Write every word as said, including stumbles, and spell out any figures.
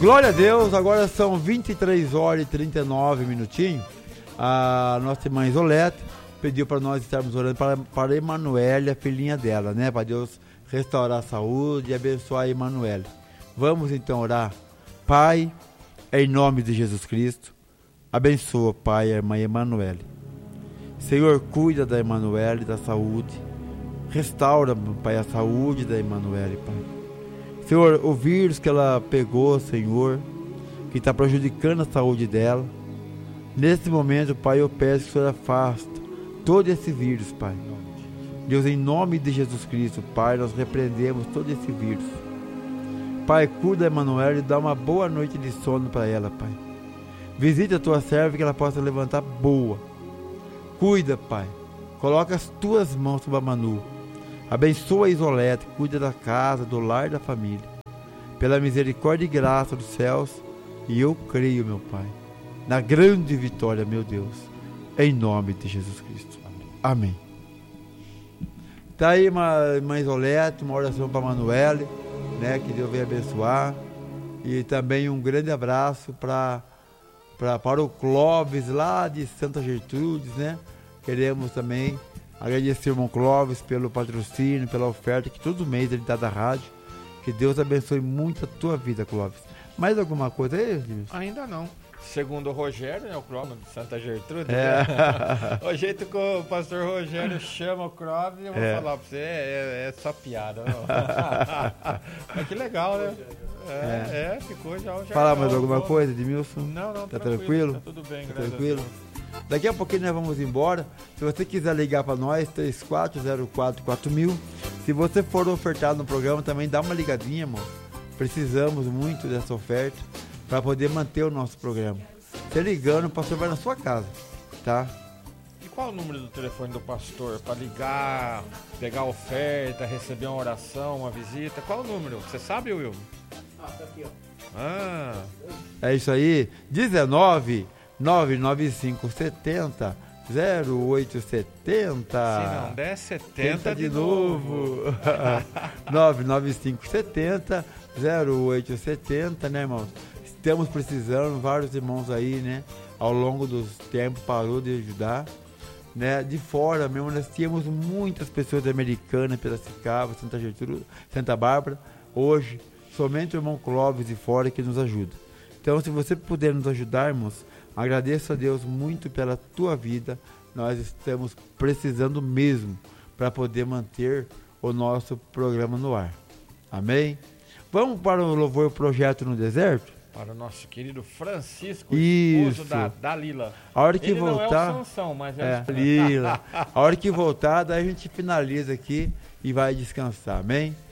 Glória a Deus, agora são vinte e três horas e trinta e nove minutinhos. A nossa irmã Isolete pediu para nós estarmos orando para, para a Emanuele, a filhinha dela, né? Para Deus restaurar a saúde e abençoar a Emanuele. Vamos então orar. Pai, em nome de Jesus Cristo, abençoa, Pai, a irmã Emanuele. Senhor, cuida da Emanuele, da saúde. Restaura, Pai, a saúde da Emanuele, Pai. Senhor, o vírus que ela pegou, Senhor, que está prejudicando a saúde dela, nesse momento, Pai, eu peço que o Senhor afasta todo esse vírus, Pai. Deus, em nome de Jesus Cristo, Pai, nós repreendemos todo esse vírus. Pai, cuida da Emanuele e dá uma boa noite de sono para ela, Pai. Visita a tua serva que ela possa levantar boa. Cuida, Pai. Coloca as tuas mãos sobre a Manu. Abençoa a Isolete, cuida da casa, do lar e da família. Pela misericórdia e graça dos céus, e eu creio, meu Pai, na grande vitória, meu Deus, em nome de Jesus Cristo. Amém. Está aí uma irmã Isolete, uma oração para a Manuele, né, que Deus venha abençoar. E também um grande abraço para, para, para o Clóvis, lá de Santa Gertrudes, né? Queremos também agradecer ao irmão Clóvis pelo patrocínio, pela oferta que todo mês ele dá da rádio. Que Deus abençoe muito a tua vida, Clóvis. Mais alguma coisa aí, Edilson? Ainda não. Segundo o Rogério, né, o Clóvis de Santa Gertrude, é. né? O jeito que o pastor Rogério chama o Clóvis, eu vou é. falar pra você, é, é só piada. Mas que legal, né? É, é. é ficou já. já Falar mais alguma bom. coisa, Edmilson? Não, não, tá tranquilo. tranquilo? Tá tudo bem, tá graças tranquilo? a Deus. Daqui a pouquinho nós vamos embora. Se você quiser ligar para nós, três quatro zero quatro quatro mil. Se você for ofertado no programa, também dá uma ligadinha, amor. Precisamos muito dessa oferta para poder manter o nosso programa. Você ligando, o pastor vai na sua casa, tá? E qual o número do telefone do pastor para ligar, pegar a oferta, receber uma oração, uma visita? Qual o número? Você sabe, Will? Ah, tá aqui, ó. Ah. É isso aí. dezenove, nove nove cinco, setenta, zero oito setenta. Se não der, setenta de de novo. nove nove cinco, setenta, zero oito setenta, né, irmãos? Estamos precisando, vários irmãos aí, né? Ao longo dos tempos parou de ajudar, né? De fora mesmo, nós tínhamos muitas pessoas americanas, Piracicaba, Santa Gertrude, Santa Bárbara. Hoje, somente o irmão Clóvis de fora que nos ajuda. Então, se você puder nos ajudar, irmãos, agradeço a Deus muito pela tua vida. Nós estamos precisando mesmo para poder manter o nosso programa no ar. Amém? Vamos para o louvor Projeto no Deserto? Para o nosso querido Francisco, Isso. esposo da Dalila. A hora que Ele voltar, não é o Sansão, mas é, é o Dalila. A hora que voltar, daí a gente finaliza aqui e vai descansar. Amém?